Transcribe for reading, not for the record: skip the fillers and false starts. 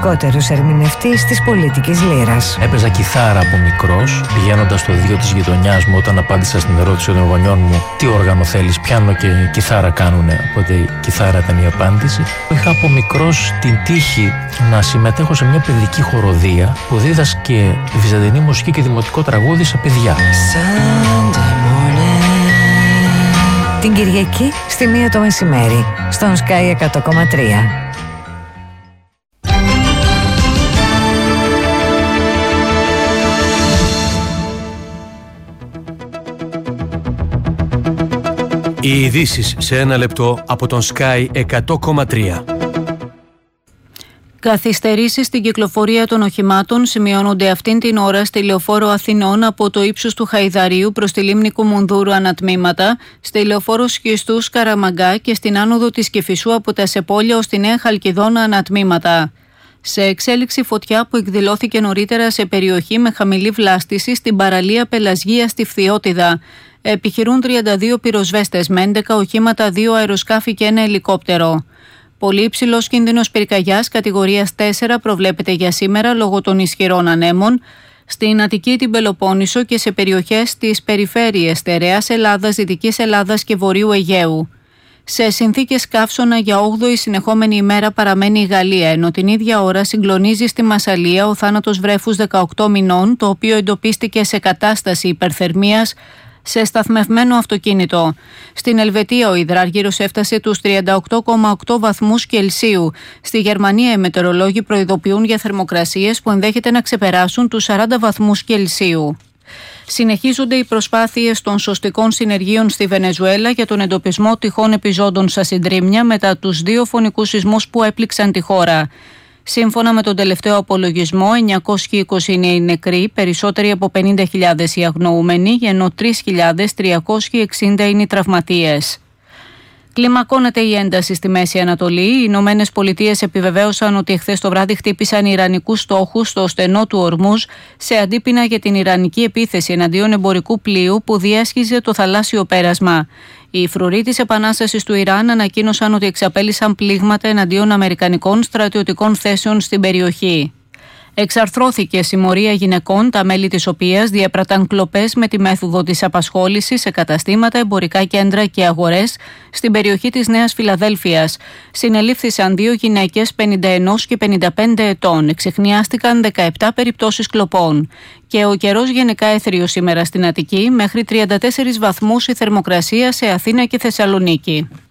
σημαντικότερος ερμηνευτής της πολιτικής λύρας. Έπαιζα κιθάρα από μικρός, πηγαίνοντας στο διο της γειτονιάς μου όταν απάντησα στην ερώτηση των γονιών μου τι όργανο θέλεις, πιάνο και κιθάρα κάνουνε, οπότε η κιθάρα ήταν η απάντηση. Είχα από μικρός την τύχη να συμμετέχω σε μια παιδική χοροδία που δίδασκε βυζαντινή μουσική και δημοτικό τραγούδι σε παιδιά. Την Κυριακή στη 1 το μεσημέρι στον Sky 100,3. Οι ειδήσεις σε 1 λεπτό από τον Sky 100,3. Καθυστερήσεις στην κυκλοφορία των οχημάτων σημειώνονται αυτήν την ώρα στη λεωφόρο Αθηνών από το ύψος του Χαϊδαρίου προς τη λίμνη Κουμουνδούρου ανατμήματα, στη λεωφόρο Σχιστού Καραμαγκά και στην άνοδο της Κηφισού από τα Σεπόλια ως τη Νέα Χαλκιδόνα ανατμήματα. Σε εξέλιξη φωτιά που εκδηλώθηκε νωρίτερα σε περιοχή με χαμηλή βλάστηση στην παραλία Πελασγία στη Φθιώτιδα. Επιχειρούν 32 πυροσβέστες με 11 οχήματα, 2 αεροσκάφη και 1 ελικόπτερο. Πολύ υψηλός κίνδυνος πυρκαγιάς κατηγορίας 4 προβλέπεται για σήμερα λόγω των ισχυρών ανέμων στην Αττική, την Πελοπόννησο και σε περιοχές της περιφέρειας Στερεάς Ελλάδας, Δυτικής Ελλάδας και Βορείου Αιγαίου. Σε συνθήκες καύσωνα για 8η συνεχόμενη ημέρα παραμένει η Γαλλία, ενώ την ίδια ώρα συγκλονίζει στη Μασσαλία ο θάνατος βρέφους 18 μηνών, το οποίο εντοπίστηκε σε κατάσταση υπερθερμίας σε σταθμευμένο αυτοκίνητο. Στην Ελβετία ο υδράργυρος έφτασε τους 38,8 βαθμούς Κελσίου. Στη Γερμανία οι μετεωρολόγοι προειδοποιούν για θερμοκρασίες που ενδέχεται να ξεπεράσουν τους 40 βαθμούς Κελσίου. Συνεχίζονται οι προσπάθειες των σωστικών συνεργείων στη Βενεζουέλα για τον εντοπισμό τυχών επιζώντων στα συντρίμμια μετά τους 2 φωνικούς σεισμούς που έπληξαν τη χώρα. Σύμφωνα με τον τελευταίο απολογισμό, 920 είναι οι νεκροί, περισσότεροι από 50.000 οι αγνοούμενοι, ενώ 3.360 είναι οι τραυματίες. Κλιμακώνεται η ένταση στη Μέση Ανατολή. Οι Ηνωμένες Πολιτείες επιβεβαίωσαν ότι εχθές το βράδυ χτύπησαν ιρανικούς στόχους στο στενό του Ορμούζ σε αντίπεινα για την ιρανική επίθεση εναντίον εμπορικού πλοίου που διέσχιζε το θαλάσσιο πέρασμα. Οι φρουροί της Επανάστασης του Ιράν ανακοίνωσαν ότι εξαπέλυσαν πλήγματα εναντίον αμερικανικών στρατιωτικών θέσεων στην περιοχή. Εξαρθρώθηκε συμμορία γυναικών, τα μέλη της οποίας διέπραταν κλοπές με τη μέθοδο της απασχόλησης σε καταστήματα, εμπορικά κέντρα και αγορές στην περιοχή της Νέας Φιλαδέλφειας. Συνελήφθησαν 2 γυναίκες 51 και 55 ετών. Εξεχνιάστηκαν 17 περιπτώσεις κλοπών. Και ο καιρός γενικά έθριος σήμερα στην Αττική, μέχρι 34 βαθμούς η θερμοκρασία σε Αθήνα και Θεσσαλονίκη.